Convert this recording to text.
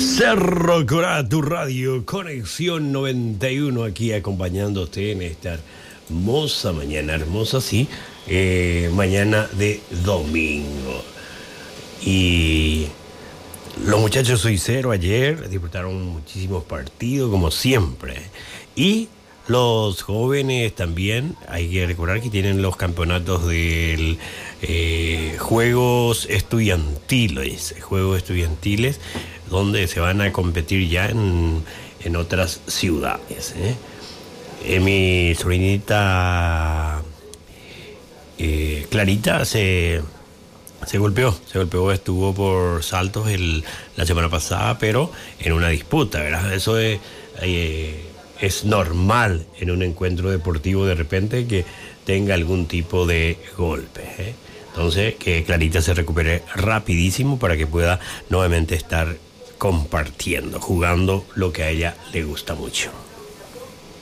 Cerro Corá, tu radio, Conexión 91, aquí acompañándote en esta hermosa mañana, hermosa sí, mañana de domingo. Y los muchachos Soy Cero ayer disfrutaron muchísimos partidos, como siempre. Y los jóvenes también, hay que recordar que tienen los campeonatos del Juegos Estudiantiles, donde se van a competir ya en otras ciudades. Mi sobrinita Clarita se golpeó, estuvo por saltos la semana pasada, pero en una disputa, ¿verdad? Eso es normal en un encuentro deportivo de repente que tenga algún tipo de golpe. Entonces, que Clarita se recupere rapidísimo para que pueda nuevamente estar compartiendo, jugando lo que a ella le gusta mucho.